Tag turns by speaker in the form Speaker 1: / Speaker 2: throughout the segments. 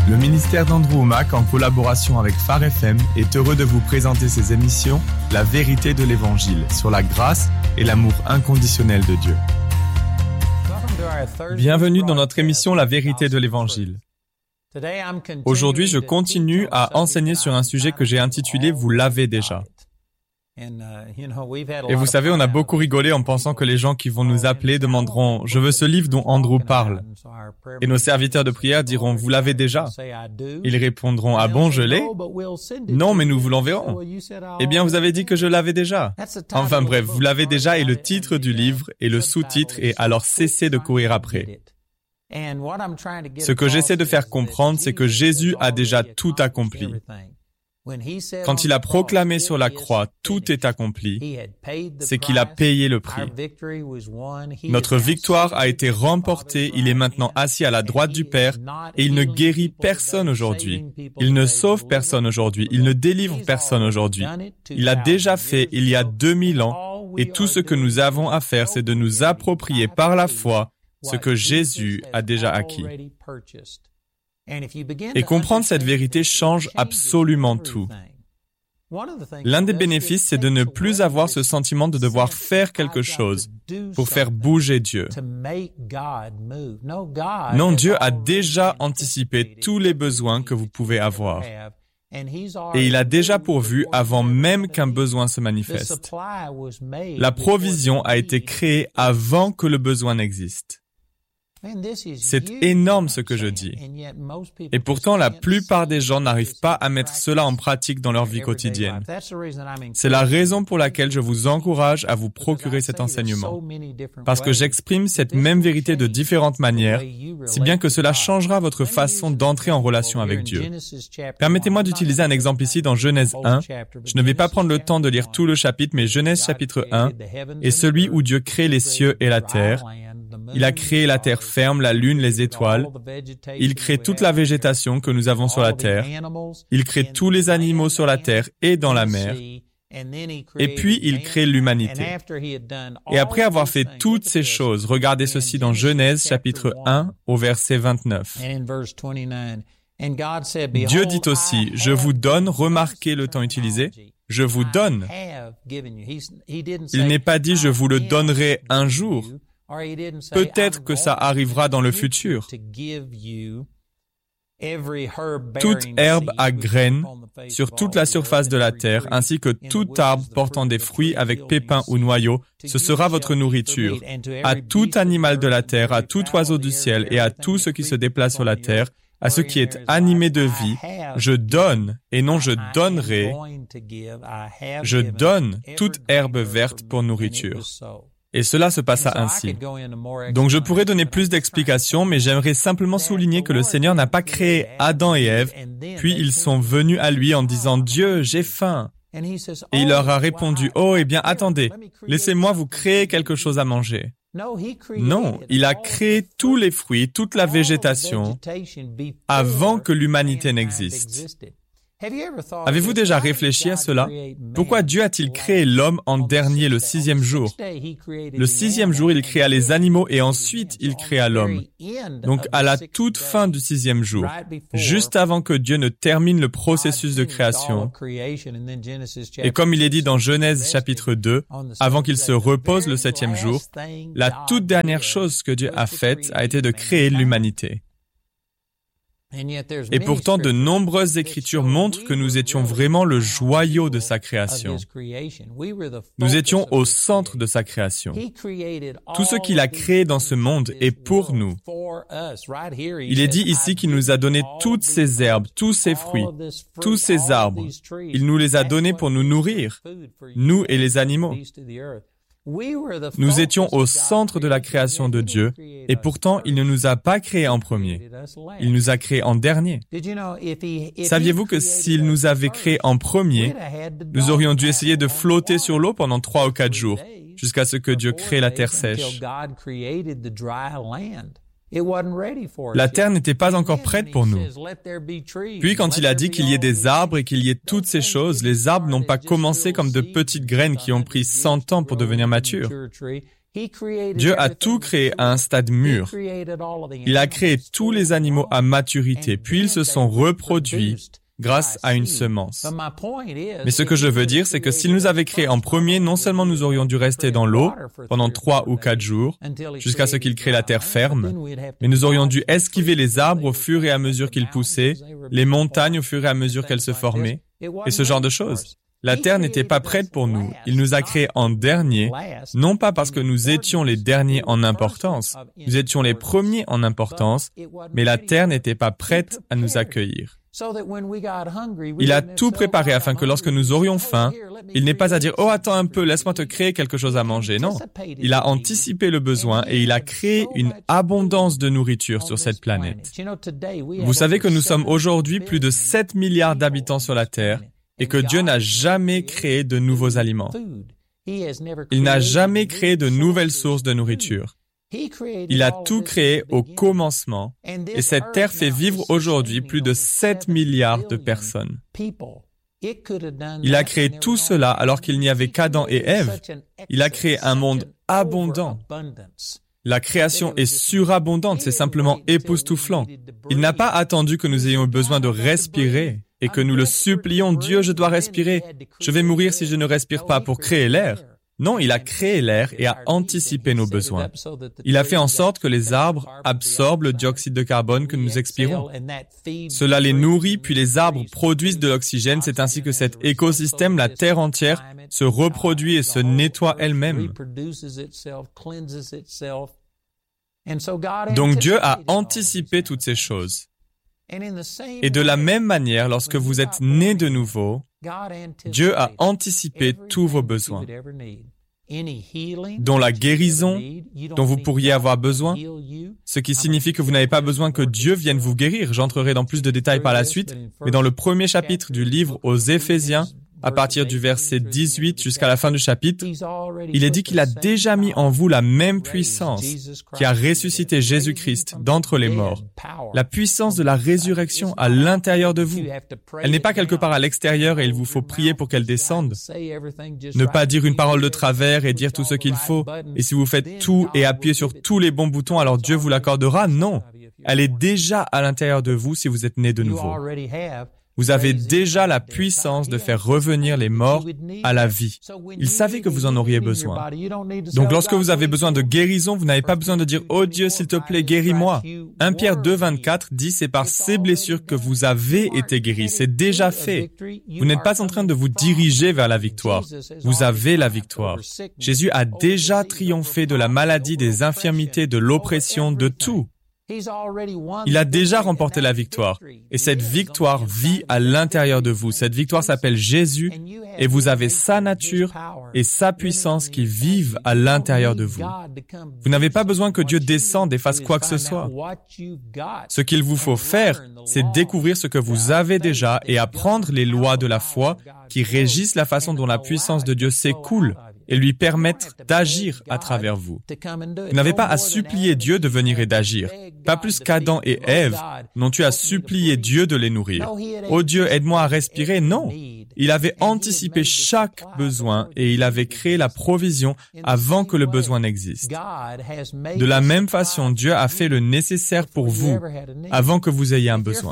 Speaker 1: Le ministère d'Andrew Wommack, en collaboration avec Phare FM, est heureux de vous présenter ses émissions « La vérité de l'Évangile » sur la grâce et l'amour inconditionnel de Dieu. Bienvenue dans notre émission « La vérité de l'Évangile ». Aujourd'hui, je continue à enseigner sur un sujet que j'ai intitulé « Vous l'avez déjà ». Et vous savez, on a beaucoup rigolé en pensant que les gens qui vont nous appeler demanderont « Je veux ce livre dont Andrew parle ». Et nos serviteurs de prière diront « Vous l'avez déjà ». Ils répondront « Ah bon, je l'ai ?» « Non, mais nous vous l'enverrons. » Eh bien, vous avez dit que je l'avais déjà. Enfin bref, vous l'avez déjà est le titre du livre et le sous-titre est « Alors cessez de courir après ». Ce que j'essaie de faire comprendre, c'est que Jésus a déjà tout accompli. Quand il a proclamé sur la croix « Tout est accompli », c'est qu'il a payé le prix. Notre victoire a été remportée, il est maintenant assis à la droite du Père et il ne guérit personne aujourd'hui. Il ne sauve personne aujourd'hui, il ne délivre personne aujourd'hui. Il a déjà fait il y a 2000 ans et tout ce que nous avons à faire, c'est de nous approprier par la foi ce que Jésus a déjà acquis. Et comprendre cette vérité change absolument tout. L'un des bénéfices, c'est de ne plus avoir ce sentiment de devoir faire quelque chose pour faire bouger Dieu. Non, Dieu a déjà anticipé tous les besoins que vous pouvez avoir. Et il a déjà pourvu avant même qu'un besoin se manifeste. La provision a été créée avant que le besoin n'existe. C'est énorme ce que je dis. Et pourtant, la plupart des gens n'arrivent pas à mettre cela en pratique dans leur vie quotidienne. C'est la raison pour laquelle je vous encourage à vous procurer cet enseignement. Parce que j'exprime cette même vérité de différentes manières, si bien que cela changera votre façon d'entrer en relation avec Dieu. Permettez-moi d'utiliser un exemple ici dans Genèse 1. Je ne vais pas prendre le temps de lire tout le chapitre, mais Genèse chapitre 1 est celui où Dieu crée les cieux et la terre. Il a créé la terre ferme, la lune, les étoiles. Il crée toute la végétation que nous avons sur la terre. Il crée tous les animaux sur la terre et dans la mer. Et puis, il crée l'humanité. Et après avoir fait toutes ces choses, regardez ceci dans Genèse chapitre 1 au verset 29. Dieu dit aussi, « Je vous donne », remarquez le temps utilisé, « Je vous donne ». Il n'est pas dit « Je vous le donnerai un jour ». Peut-être que ça arrivera dans le futur. Toute herbe à graines sur toute la surface de la terre, ainsi que tout arbre portant des fruits avec pépins ou noyaux, ce sera votre nourriture. À tout animal de la terre, à tout oiseau du ciel et à tout ce qui se déplace sur la terre, à ce qui est animé de vie, je donne, et non je donnerai, je donne toute herbe verte pour nourriture. Et cela se passa ainsi. Donc je pourrais donner plus d'explications, mais j'aimerais simplement souligner que le Seigneur n'a pas créé Adam et Ève, puis ils sont venus à lui en disant « Dieu, j'ai faim ». Et il leur a répondu « Oh, eh bien attendez, laissez-moi vous créer quelque chose à manger ». Non, il a créé tous les fruits, toute la végétation, avant que l'humanité n'existe. Avez-vous déjà réfléchi à cela? Pourquoi Dieu a-t-il créé l'homme en dernier, le 6e jour? Le 6e jour, il créa les animaux et ensuite il créa l'homme. Donc à la toute fin du 6e jour, juste avant que Dieu ne termine le processus de création, et comme il est dit dans Genèse chapitre 2, avant qu'il se repose le 7e jour, la toute dernière chose que Dieu a faite a été de créer l'humanité. Et pourtant, de nombreuses écritures montrent que nous étions vraiment le joyau de sa création. Nous étions au centre de sa création. Tout ce qu'il a créé dans ce monde est pour nous. Il est dit ici qu'il nous a donné toutes ces herbes, tous ces fruits, tous ces arbres. Il nous les a donnés pour nous nourrir, nous et les animaux. Nous étions au centre de la création de Dieu, et pourtant, il ne nous a pas créés en premier. Il nous a créés en dernier. Saviez-vous que s'il nous avait créés en premier, nous aurions dû essayer de flotter sur l'eau pendant 3 ou 4 jours, jusqu'à ce que Dieu crée la terre sèche. La terre n'était pas encore prête pour nous. Puis quand il a dit qu'il y ait des arbres et qu'il y ait toutes ces choses, les arbres n'ont pas commencé comme de petites graines qui ont pris 100 ans pour devenir matures. Dieu a tout créé à un stade mûr. Il a créé tous les animaux à maturité, puis ils se sont reproduits grâce à une semence. Mais ce que je veux dire, c'est que s'il nous avait créés en premier, non seulement nous aurions dû rester dans l'eau pendant 3 ou 4 jours, jusqu'à ce qu'il crée la terre ferme, mais nous aurions dû esquiver les arbres au fur et à mesure qu'ils poussaient, les montagnes au fur et à mesure qu'elles se formaient, et ce genre de choses. La terre n'était pas prête pour nous. Il nous a créés en dernier, non pas parce que nous étions les derniers en importance, nous étions les premiers en importance, mais la terre n'était pas prête à nous accueillir. Il a tout préparé afin que lorsque nous aurions faim, il n'ait pas à dire « Oh, attends un peu, laisse-moi te créer quelque chose à manger ». Non, il a anticipé le besoin et il a créé une abondance de nourriture sur cette planète. Vous savez que nous sommes aujourd'hui plus de 7 milliards d'habitants sur la Terre et que Dieu n'a jamais créé de nouveaux aliments. Il n'a jamais créé de nouvelles sources de nourriture. Il a tout créé au commencement et cette terre fait vivre aujourd'hui plus de 7 milliards de personnes. Il a créé tout cela alors qu'il n'y avait qu'Adam et Ève. Il a créé un monde abondant. La création est surabondante, c'est simplement époustouflant. Il n'a pas attendu que nous ayons besoin de respirer et que nous le supplions, Dieu, je dois respirer. Je vais mourir si je ne respire pas pour créer l'air. Non, il a créé l'air et a anticipé nos besoins. Il a fait en sorte que les arbres absorbent le dioxyde de carbone que nous expirons. Cela les nourrit, puis les arbres produisent de l'oxygène. C'est ainsi que cet écosystème, la terre entière, se reproduit et se nettoie elle-même. Donc Dieu a anticipé toutes ces choses. Et de la même manière, lorsque vous êtes nés de nouveau, Dieu a anticipé tous vos besoins, dont la guérison dont vous pourriez avoir besoin, ce qui signifie que vous n'avez pas besoin que Dieu vienne vous guérir. J'entrerai dans plus de détails par la suite, mais dans le premier chapitre du livre aux Éphésiens, à partir du verset 18 jusqu'à la fin du chapitre, il est dit qu'il a déjà mis en vous la même puissance qui a ressuscité Jésus-Christ d'entre les morts. La puissance de la résurrection à l'intérieur de vous. Elle n'est pas quelque part à l'extérieur et il vous faut prier pour qu'elle descende. Ne pas dire une parole de travers et dire tout ce qu'il faut. Et si vous faites tout et appuyez sur tous les bons boutons, alors Dieu vous l'accordera. Non. Elle est déjà à l'intérieur de vous si vous êtes né de nouveau. Vous avez déjà la puissance de faire revenir les morts à la vie. Il savait que vous en auriez besoin. Donc lorsque vous avez besoin de guérison, vous n'avez pas besoin de dire « Oh Dieu, s'il te plaît, guéris-moi ». 1 Pierre 2, 24 dit « C'est par ces blessures que vous avez été guéris. C'est déjà fait. » Vous n'êtes pas en train de vous diriger vers la victoire. Vous avez la victoire. Jésus a déjà triomphé de la maladie, des infirmités, de l'oppression, de tout. Il a déjà remporté la victoire. Et cette victoire vit à l'intérieur de vous. Cette victoire s'appelle Jésus et vous avez sa nature et sa puissance qui vivent à l'intérieur de vous. Vous n'avez pas besoin que Dieu descende et fasse quoi que ce soit. Ce qu'il vous faut faire, c'est découvrir ce que vous avez déjà et apprendre les lois de la foi qui régissent la façon dont la puissance de Dieu s'écoule et lui permettre d'agir à travers vous. Vous n'avez pas à supplier Dieu de venir et d'agir. Pas plus qu'Adam et Ève n'ont eu à supplier Dieu de les nourrir. « Oh Dieu, aide-moi à respirer » Non. Il avait anticipé chaque besoin et il avait créé la provision avant que le besoin n'existe. De la même façon, Dieu a fait le nécessaire pour vous avant que vous ayez un besoin.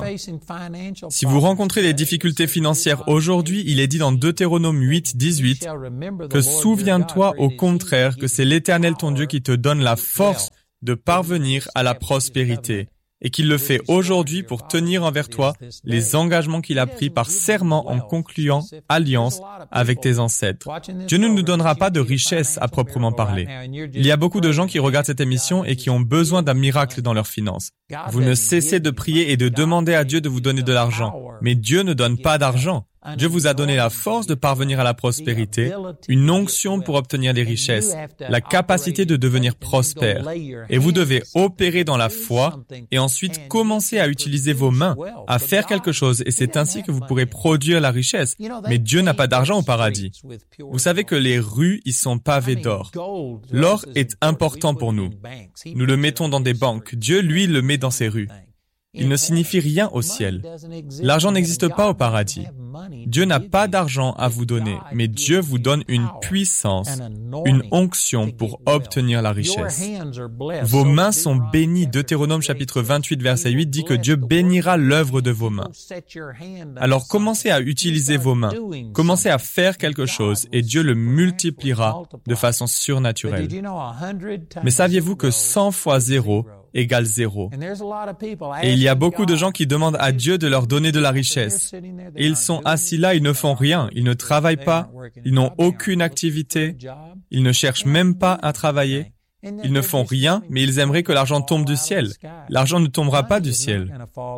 Speaker 1: Si vous rencontrez des difficultés financières aujourd'hui, il est dit dans Deutéronome 8, 18 que souviens-toi au contraire que c'est l'Éternel ton Dieu qui te donne la force de parvenir à la prospérité et qu'il le fait aujourd'hui pour tenir envers toi les engagements qu'il a pris par serment en concluant alliance avec tes ancêtres. Dieu ne nous donnera pas de richesse à proprement parler. Il y a beaucoup de gens qui regardent cette émission et qui ont besoin d'un miracle dans leurs finances. Vous ne cessez de prier et de demander à Dieu de vous donner de l'argent, mais Dieu ne donne pas d'argent. Dieu vous a donné la force de parvenir à la prospérité, une onction pour obtenir des richesses, la capacité de devenir prospère. Et vous devez opérer dans la foi et ensuite commencer à utiliser vos mains, à faire quelque chose et c'est ainsi que vous pourrez produire la richesse. Mais Dieu n'a pas d'argent au paradis. Vous savez que les rues y sont pavées d'or. L'or est important pour nous. Nous le mettons dans des banques. Dieu, lui, le met dans ses rues. Il ne signifie rien au ciel. L'argent n'existe pas au paradis. Dieu n'a pas d'argent à vous donner, mais Dieu vous donne une puissance, une onction pour obtenir la richesse. Vos mains sont bénies. Deutéronome chapitre 28, verset 8 dit que Dieu bénira l'œuvre de vos mains. Alors commencez à utiliser vos mains, commencez à faire quelque chose et Dieu le multipliera de façon surnaturelle. Mais saviez-vous que 100 fois 0 égale 0? Et il y a beaucoup de gens qui demandent à Dieu de leur donner de la richesse. Et ils sont assis là, ils ne font rien, ils ne travaillent pas, ils n'ont aucune activité, ils ne cherchent même pas à travailler. Ils ne font rien, mais ils aimeraient que l'argent tombe du ciel. L'argent ne tombera pas du ciel.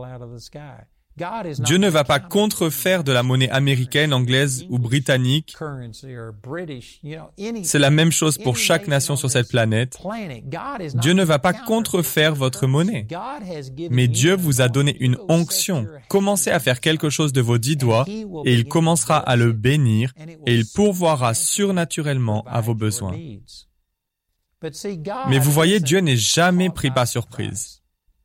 Speaker 1: Dieu ne va pas contrefaire de la monnaie américaine, anglaise ou britannique. C'est la même chose pour chaque nation sur cette planète. Dieu ne va pas contrefaire votre monnaie. Mais Dieu vous a donné une onction. Commencez à faire quelque chose de vos 10 doigts et il commencera à le bénir et il pourvoira surnaturellement à vos besoins. Mais vous voyez, Dieu n'est jamais pris par surprise.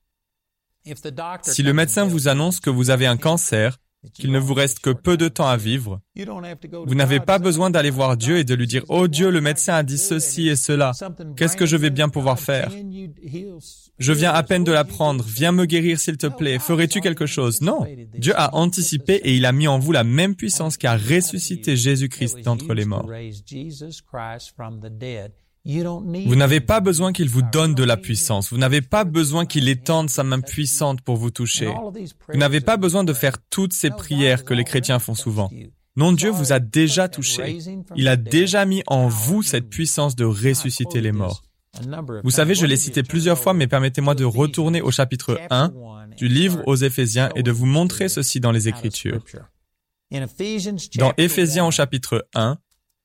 Speaker 1: Si le médecin vous annonce que vous avez un cancer, qu'il ne vous reste que peu de temps à vivre, vous n'avez pas besoin d'aller voir Dieu et de lui dire « Oh Dieu, le médecin a dit ceci et cela. Qu'est-ce que je vais bien pouvoir faire? Je viens à peine de l'apprendre. Viens me guérir s'il te plaît. Ferais-tu quelque chose? » Non. Dieu a anticipé et il a mis en vous la même puissance qu'a ressuscité Jésus-Christ d'entre les morts. Vous n'avez pas besoin qu'il vous donne de la puissance. Vous n'avez pas besoin qu'il étende sa main puissante pour vous toucher. Vous n'avez pas besoin de faire toutes ces prières que les chrétiens font souvent. Non, Dieu vous a déjà touché. Il a déjà mis en vous cette puissance de ressusciter les morts. Vous savez, je l'ai cité plusieurs fois, mais permettez-moi de retourner au chapitre 1 du livre aux Éphésiens et de vous montrer ceci dans les Écritures. Dans Éphésiens au chapitre 1,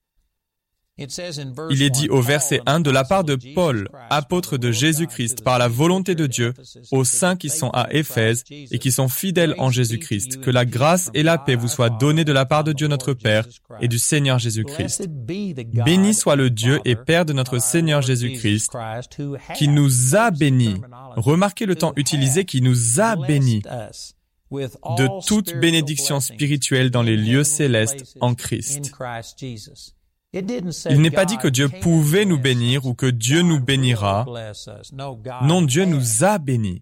Speaker 1: il est dit au verset 1, de la part de Paul, apôtre de Jésus-Christ, par la volonté de Dieu, aux saints qui sont à Éphèse et qui sont fidèles en Jésus-Christ, que la grâce et la paix vous soient données de la part de Dieu notre Père et du Seigneur Jésus-Christ. Béni soit le Dieu et Père de notre Seigneur Jésus-Christ, qui nous a bénis. Remarquez le temps utilisé, qui nous a bénis de toute bénédiction spirituelle dans les lieux célestes en Christ. Il n'est pas dit que Dieu pouvait nous bénir ou que Dieu nous bénira. Non, Dieu nous a bénis.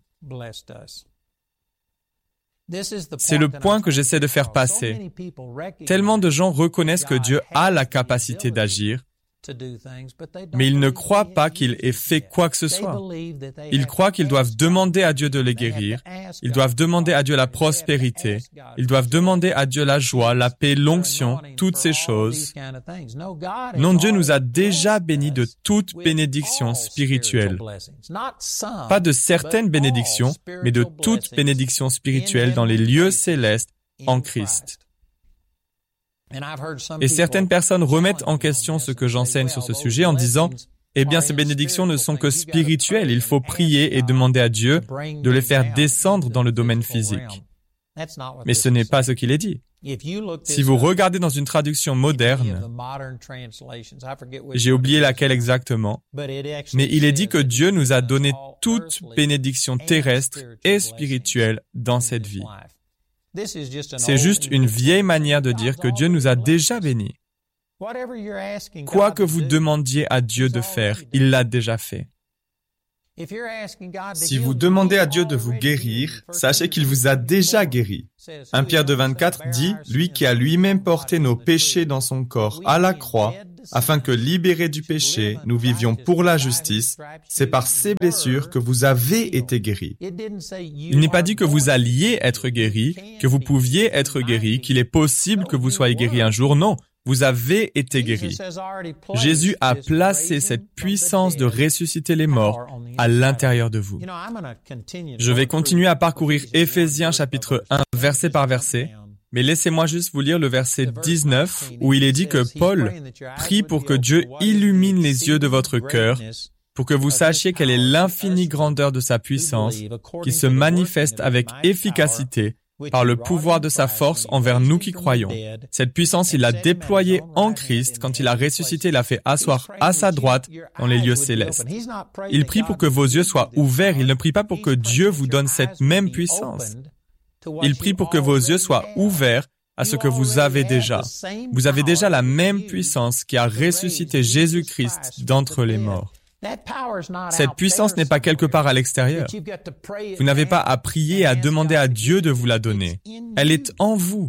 Speaker 1: C'est le point que j'essaie de faire passer. Tellement de gens reconnaissent que Dieu a la capacité d'agir, mais ils ne croient pas qu'il ait fait quoi que ce soit. Ils croient qu'ils doivent demander à Dieu de les guérir, ils doivent demander à Dieu la prospérité, ils doivent demander à Dieu la joie, la paix, l'onction, toutes ces choses. Non, Dieu nous a déjà bénis de toute bénédiction spirituelle. Pas de certaines bénédictions, mais de toute bénédiction spirituelle dans les lieux célestes en Christ. Et certaines personnes remettent en question ce que j'enseigne sur ce sujet en disant « Eh bien, ces bénédictions ne sont que spirituelles, il faut prier et demander à Dieu de les faire descendre dans le domaine physique. » Mais ce n'est pas ce qu'il est dit. Si vous regardez dans une traduction moderne, j'ai oublié laquelle exactement, mais il est dit que Dieu nous a donné toute bénédiction terrestre et spirituelle dans cette vie. C'est juste une vieille manière de dire que Dieu nous a déjà bénis. Quoi que vous demandiez à Dieu de faire, il l'a déjà fait. Si vous demandez à Dieu de vous guérir, sachez qu'il vous a déjà guéri. 1 Pierre 2,24 dit « Lui qui a lui-même porté nos péchés dans son corps à la croix, afin que, libérés du péché, nous vivions pour la justice, c'est par ces blessures que vous avez été guéris. » Il n'est pas dit que vous alliez être guéris, que vous pouviez être guéris, qu'il est possible que vous soyez guéris un jour. Non, vous avez été guéris. Jésus a placé cette puissance de ressusciter les morts à l'intérieur de vous. Je vais continuer à parcourir Éphésiens chapitre 1, verset par verset. Mais laissez-moi juste vous lire le verset 19 où il est dit que Paul prie pour que Dieu illumine les yeux de votre cœur pour que vous sachiez quelle est l'infinie grandeur de sa puissance qui se manifeste avec efficacité par le pouvoir de sa force envers nous qui croyons. Cette puissance, il l'a déployée en Christ quand il a ressuscité, il l'a fait asseoir à sa droite dans les lieux célestes. Il prie pour que vos yeux soient ouverts, il ne prie pas pour que Dieu vous donne cette même puissance. Il prie pour que vos yeux soient ouverts à ce que vous avez déjà. Vous avez déjà la même puissance qui a ressuscité Jésus-Christ d'entre les morts. Cette puissance n'est pas quelque part à l'extérieur. Vous n'avez pas à prier et à demander à Dieu de vous la donner. Elle est en vous.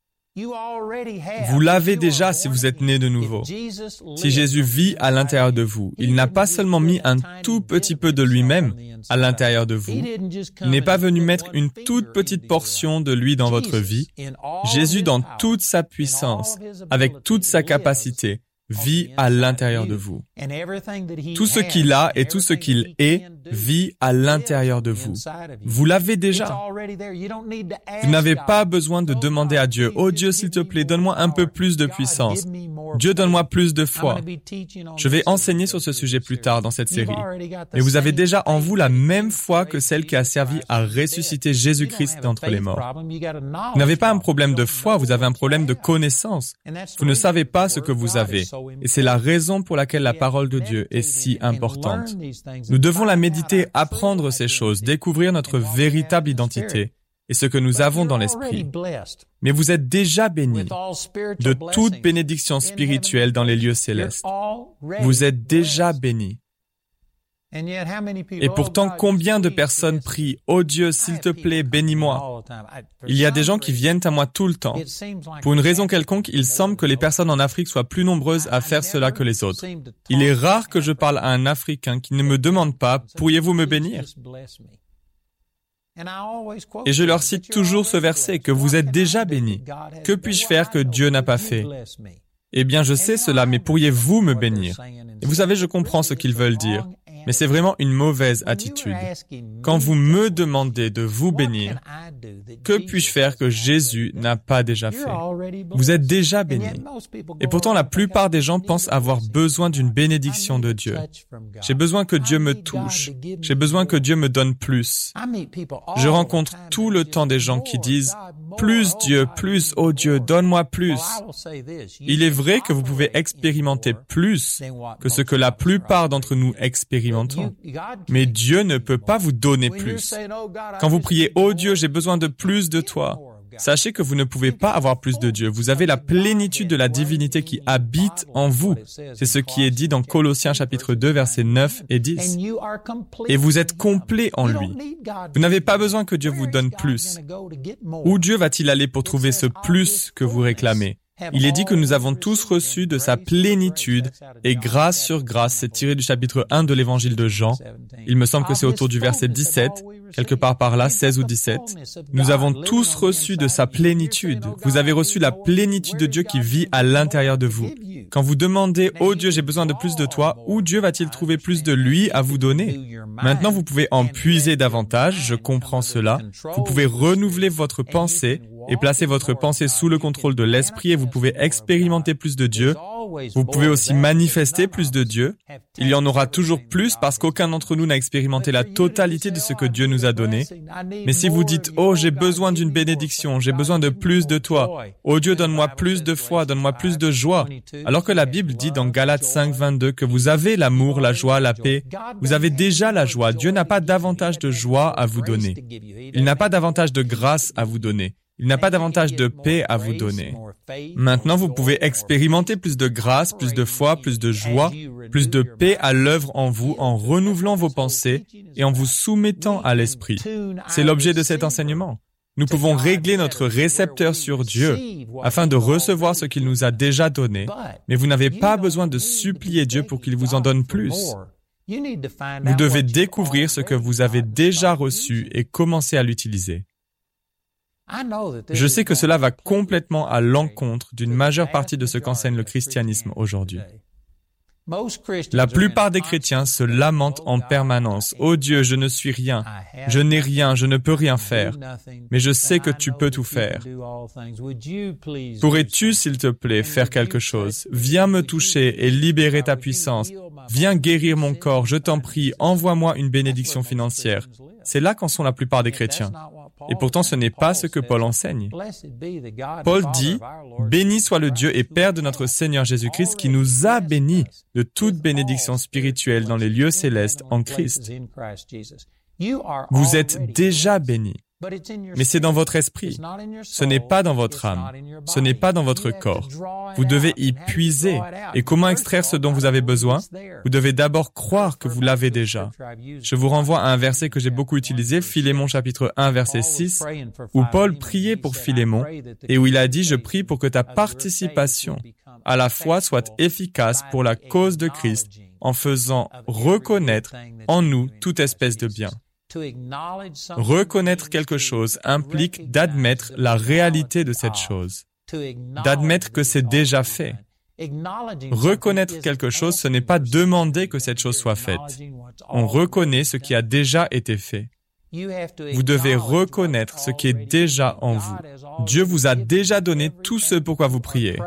Speaker 1: Vous l'avez déjà si vous êtes né de nouveau. Si Jésus vit à l'intérieur de vous, il n'a pas seulement mis un tout petit peu de lui-même à l'intérieur de vous. Il n'est pas venu mettre une toute petite portion de lui dans votre vie. Jésus, dans toute sa puissance, avec toute sa capacité, vit à l'intérieur de vous. Tout ce qu'il a et tout ce qu'il est vit à l'intérieur de vous. Vous l'avez déjà. Vous n'avez pas besoin de demander à Dieu, « Oh Dieu, s'il te plaît, donne-moi un peu plus de puissance. Dieu, donne-moi plus de foi. » Je vais enseigner sur ce sujet plus tard dans cette série. Mais vous avez déjà en vous la même foi que celle qui a servi à ressusciter Jésus-Christ d'entre les morts. Vous n'avez pas un problème de foi, vous avez un problème de connaissance. Vous ne savez pas ce que vous avez. Et c'est la raison pour laquelle la parole de Dieu est si importante. Nous devons la méditer, apprendre ces choses, découvrir notre véritable identité et ce que nous avons dans l'esprit. Mais vous êtes déjà bénis de toute bénédiction spirituelle dans les lieux célestes. Vous êtes déjà bénis. Et pourtant, combien de personnes prient « Oh Dieu, s'il te plaît, bénis-moi » Il y a des gens qui viennent à moi tout le temps. Pour une raison quelconque, il semble que les personnes en Afrique soient plus nombreuses à faire cela que les autres. Il est rare que je parle à un Africain qui ne me demande pas « Pourriez-vous me bénir ?» Et je leur cite toujours ce verset, que vous êtes déjà bénis. Que puis-je faire que Dieu n'a pas fait? Eh bien, je sais cela, mais pourriez-vous me bénir? Et vous savez, je comprends ce qu'ils veulent dire. Mais c'est vraiment une mauvaise attitude. Quand vous me demandez de vous bénir, que puis-je faire que Jésus n'a pas déjà fait? Vous êtes déjà bénis. Et pourtant, la plupart des gens pensent avoir besoin d'une bénédiction de Dieu. J'ai besoin que Dieu me touche. J'ai besoin que Dieu me donne plus. Je rencontre tout le temps des gens qui disent « Plus Dieu, plus, oh Dieu, donne-moi plus ». Il est vrai que vous pouvez expérimenter plus que ce que la plupart d'entre nous expérimentons. Mais Dieu ne peut pas vous donner plus. Quand vous priez « Oh Dieu, j'ai besoin de plus de toi », sachez que vous ne pouvez pas avoir plus de Dieu. Vous avez la plénitude de la divinité qui habite en vous. C'est ce qui est dit dans Colossiens chapitre 2, versets 9 et 10. Et vous êtes complet en lui. Vous n'avez pas besoin que Dieu vous donne plus. Où Dieu va-t-il aller pour trouver ce plus que vous réclamez? Il est dit que nous avons tous reçu de sa plénitude et grâce sur grâce, c'est tiré du chapitre 1 de l'évangile de Jean. Il me semble que c'est autour du verset 17, quelque part par là, 16 ou 17. Nous avons tous reçu de sa plénitude. Vous avez reçu la plénitude de Dieu qui vit à l'intérieur de vous. Quand vous demandez « Oh Dieu, j'ai besoin de plus de toi », où Dieu va-t-il trouver plus de lui à vous donner? Maintenant, vous pouvez en puiser davantage, je comprends cela. Vous pouvez renouveler votre pensée et placer votre pensée sous le contrôle de l'Esprit et vous pouvez expérimenter plus de Dieu. Vous pouvez aussi manifester plus de Dieu. Il y en aura toujours plus parce qu'aucun d'entre nous n'a expérimenté la totalité de ce que Dieu nous a donné. Mais si vous dites « Oh, j'ai besoin d'une bénédiction, j'ai besoin de plus de toi. Oh Dieu, donne-moi plus de foi, donne-moi plus de joie. » Alors que la Bible dit dans Galates 5, 22 que vous avez l'amour, la joie, la paix. Vous avez déjà la joie. Dieu n'a pas davantage de joie à vous donner. Il n'a pas davantage de grâce à vous donner. Il n'a pas davantage de paix à vous donner. Maintenant, vous pouvez expérimenter plus de grâce, plus de foi, plus de joie, plus de paix à l'œuvre en vous en renouvelant vos pensées et en vous soumettant à l'Esprit. C'est l'objet de cet enseignement. Nous pouvons régler notre récepteur sur Dieu afin de recevoir ce qu'il nous a déjà donné, mais vous n'avez pas besoin de supplier Dieu pour qu'il vous en donne plus. Vous devez découvrir ce que vous avez déjà reçu et commencer à l'utiliser. Je sais que cela va complètement à l'encontre d'une majeure partie de ce qu'enseigne le christianisme aujourd'hui. La plupart des chrétiens se lamentent en permanence. « Oh Dieu, je ne suis rien, je n'ai rien, je ne peux rien faire, mais je sais que tu peux tout faire. Pourrais-tu, s'il te plaît, faire quelque chose? Viens me toucher et libérer ta puissance. Viens guérir mon corps, je t'en prie, envoie-moi une bénédiction financière. » C'est là qu'en sont la plupart des chrétiens. Et pourtant, ce n'est pas ce que Paul enseigne. Paul dit, « Béni soit le Dieu et Père de notre Seigneur Jésus-Christ qui nous a bénis de toute bénédiction spirituelle dans les lieux célestes en Christ. » Vous êtes déjà bénis. Mais c'est dans votre esprit. Ce n'est pas dans votre âme. Ce n'est pas dans votre corps. Vous devez y puiser. Et comment extraire ce dont vous avez besoin? Vous devez d'abord croire que vous l'avez déjà. Je vous renvoie à un verset que j'ai beaucoup utilisé, Philémon chapitre 1 verset 6, où Paul priait pour Philémon et où il a dit « Je prie pour que ta participation à la foi soit efficace pour la cause de Christ en faisant reconnaître en nous toute espèce de bien. » Reconnaître quelque chose implique d'admettre la réalité de cette chose, d'admettre que c'est déjà fait. Reconnaître quelque chose, ce n'est pas demander que cette chose soit faite. On reconnaît ce qui a déjà été fait. Vous devez reconnaître ce qui est déjà en vous. Dieu vous a déjà donné tout ce pourquoi vous priez.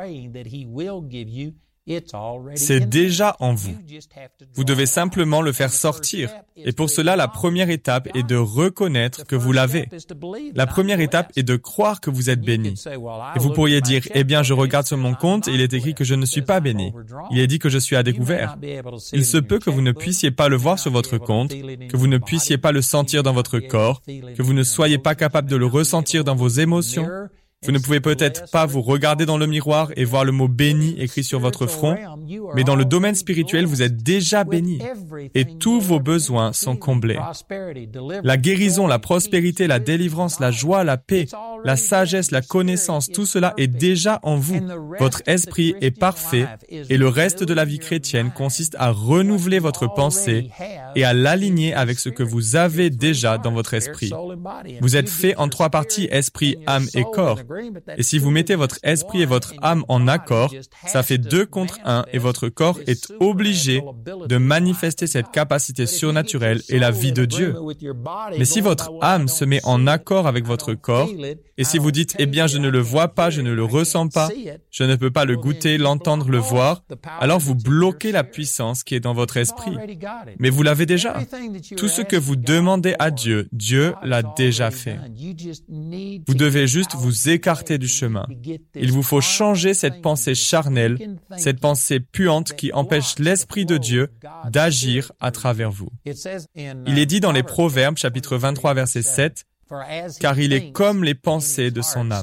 Speaker 1: C'est déjà en vous. Vous devez simplement le faire sortir. Et pour cela, la première étape est de reconnaître que vous l'avez. La première étape est de croire que vous êtes béni. Et vous pourriez dire, eh bien, je regarde sur mon compte et il est écrit que je ne suis pas béni. Il est dit que je suis à découvert. Il se peut que vous ne puissiez pas le voir sur votre compte, que vous ne puissiez pas le sentir dans votre corps, que vous ne soyez pas capable de le ressentir dans vos émotions. Vous ne pouvez peut-être pas vous regarder dans le miroir et voir le mot « béni » écrit sur votre front, mais dans le domaine spirituel, vous êtes déjà béni et tous vos besoins sont comblés. La guérison, la prospérité, la délivrance, la joie, la paix, la sagesse, la connaissance, tout cela est déjà en vous. Votre esprit est parfait et le reste de la vie chrétienne consiste à renouveler votre pensée et à l'aligner avec ce que vous avez déjà dans votre esprit. Vous êtes fait en 3 parties, esprit, âme et corps. Et si vous mettez votre esprit et votre âme en accord, ça fait 2 contre 1 et votre corps est obligé de manifester cette capacité surnaturelle et la vie de Dieu. Mais si votre âme se met en accord avec votre corps, et si vous dites, eh bien, je ne le vois pas, je ne le ressens pas, je ne peux pas le goûter, l'entendre, le voir, alors vous bloquez la puissance qui est dans votre esprit. Mais vous l'avez déjà. Tout ce que vous demandez à Dieu, Dieu l'a déjà fait. Vous devez juste vous écarter du chemin. Il vous faut changer cette pensée charnelle, cette pensée puante qui empêche l'Esprit de Dieu d'agir à travers vous. Il est dit dans les Proverbes, chapitre 23, verset 7, « Car il est comme les pensées de son âme. »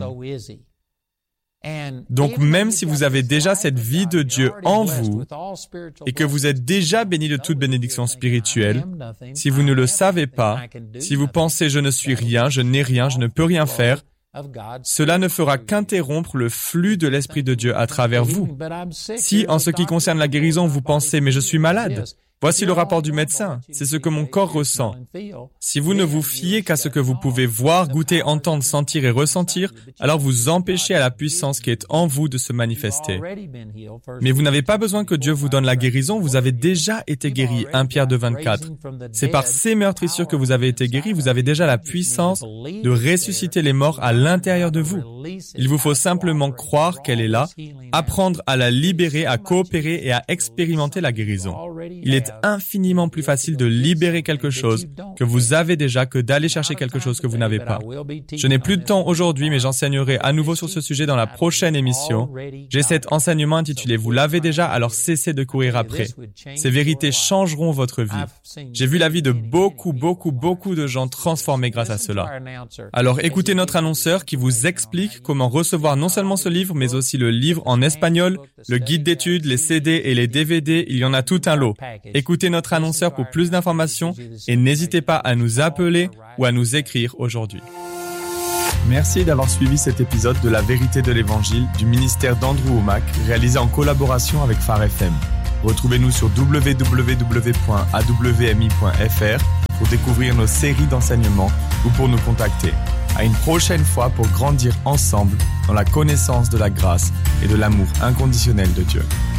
Speaker 1: Donc même si vous avez déjà cette vie de Dieu en vous et que vous êtes déjà béni de toute bénédiction spirituelle, si vous ne le savez pas, si vous pensez « je ne suis rien, je n'ai rien, je ne peux rien faire », cela ne fera qu'interrompre le flux de l'Esprit de Dieu à travers vous. Si, en ce qui concerne la guérison, vous pensez « mais je suis malade », voici le rapport du médecin, c'est ce que mon corps ressent. Si vous ne vous fiez qu'à ce que vous pouvez voir, goûter, entendre, sentir et ressentir, alors vous empêchez à la puissance qui est en vous de se manifester. Mais vous n'avez pas besoin que Dieu vous donne la guérison, vous avez déjà été guéri, 1 Pierre 2, 24. C'est par ces meurtrissures que vous avez été guéri, vous avez déjà la puissance de ressusciter les morts à l'intérieur de vous. Il vous faut simplement croire qu'elle est là, apprendre à la libérer, à coopérer et à expérimenter la guérison. Il est infiniment plus facile de libérer quelque chose que vous avez déjà que d'aller chercher quelque chose que vous n'avez pas. Je n'ai plus de temps aujourd'hui, mais j'enseignerai à nouveau sur ce sujet dans la prochaine émission. J'ai cet enseignement intitulé « Vous l'avez déjà, alors cessez de courir après ». Ces vérités changeront votre vie. J'ai vu la vie de beaucoup de gens transformés grâce à cela. Alors écoutez notre annonceur qui vous explique comment recevoir non seulement ce livre, mais aussi le livre en espagnol, le guide d'études, les CD et les DVD, il y en a tout un lot. Écoutez notre annonceur pour plus d'informations et n'hésitez pas à nous appeler ou à nous écrire aujourd'hui. Merci d'avoir suivi cet épisode de La Vérité de l'Évangile du ministère d'Andrew Wommack, réalisé en collaboration avec Phare FM. Retrouvez-nous sur www.awmi.fr pour découvrir nos séries d'enseignements ou pour nous contacter. À une prochaine fois pour grandir ensemble dans la connaissance de la grâce et de l'amour inconditionnel de Dieu.